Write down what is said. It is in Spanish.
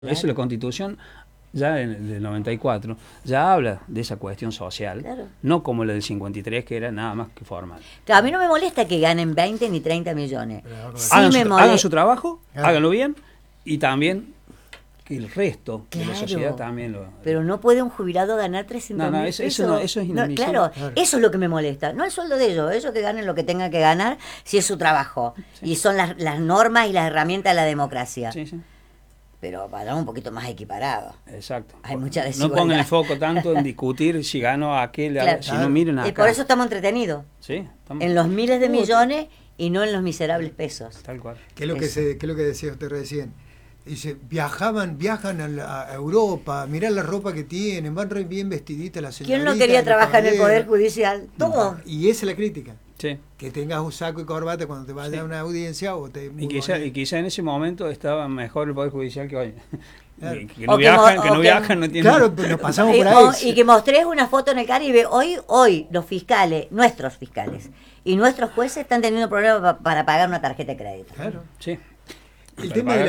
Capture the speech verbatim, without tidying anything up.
Claro. Eso la Constitución, ya en el del noventa y cuatro, ya habla de esa cuestión social, claro. No como la del cincuenta y tres, que era nada más que formal. A mí no me molesta que ganen veinte ni treinta millones. Sí hagan, me su, hagan su trabajo, claro. Háganlo bien, y también que el resto claro. de la sociedad también lo... Pero no puede un jubilado ganar trescientos mil no, no, eso, eso, no, eso es no, claro, claro, eso es lo que me molesta. No el sueldo de ellos, ellos que ganen lo que tengan que ganar, si es su trabajo. Sí. Y son las, las normas y las herramientas de la democracia. Sí, sí. Pero para un poquito más equiparado. Exacto. Hay mucha desigualdad. No pongan el foco tanto en discutir si ganó aquel, claro. Si no miren acá. Y por eso estamos entretenidos. Sí, estamos... En los miles de millones y no en los miserables pesos. Tal cual. ¿Qué es lo, que, se, qué es lo que decía usted recién? Dice, viajaban, viajan a, la, a Europa, mirá la ropa que tienen, van re bien vestiditas las señoritas. ¿Quién no quería trabajar en el Poder Judicial? Todo. Y esa es la crítica. Sí. Que tengas un saco y corbata cuando te vayas sí. a una audiencia o te... Y quizá, y quizá en ese momento estaba mejor el Poder Judicial que hoy. Claro. Que, que no viajan, que, que no que, viajan, no tienen... Claro, pero nos pasamos por y, ahí. O, y que mostrés una foto en el Caribe. Hoy, hoy los fiscales, nuestros fiscales y nuestros jueces están teniendo problemas pa, para pagar una tarjeta de crédito. Claro. Sí. El tema de la